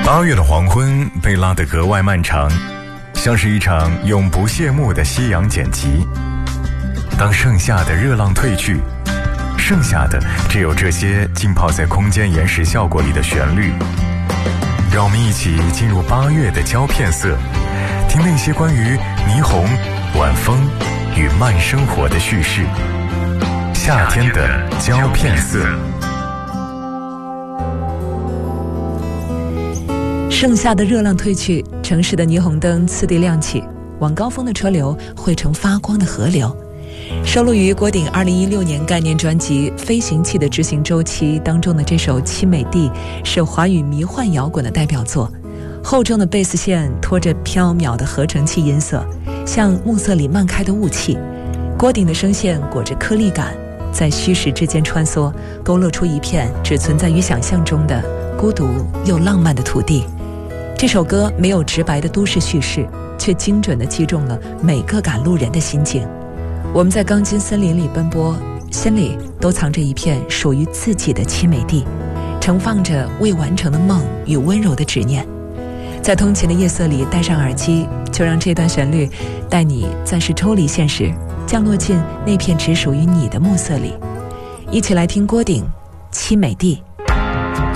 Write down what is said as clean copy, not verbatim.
8月的黄昏被拉得格外漫长，像是一场永不谢幕的夕阳剪辑。当盛夏的热浪褪去，剩下的只有这些浸泡在空间延时效果里的旋律。让我们一起进入8月的胶片色，听那些关于霓虹、晚风与慢生活的叙事。夏天的胶片色。 盛夏的热浪褪去，城市的霓虹灯次第亮起，晚高峰的车流汇成发光的河流。收录于郭顶2016年概念专辑《飞行器的执行周期》当中的这首《凄美地》是华语迷幻摇滚的代表作。厚重的贝斯线拖着飘渺的合成器音色，像暮色里漫开的雾气。郭顶的声线裹着颗粒感，在虚实之间穿梭，勾勒出一片只存在于想象中的孤独又浪漫的土地。这首歌没有直白的都市叙事，却精准地击中了每个赶路人的心境。我们在钢筋森林里奔波，心里都藏着一片属于自己的凄美地，盛放着未完成的梦与温柔的执念。在通勤的夜色里戴上耳机，就让这段旋律带你暂时抽离现实，降落进那片只属于你的暮色里。一起来听郭顶《凄美地》。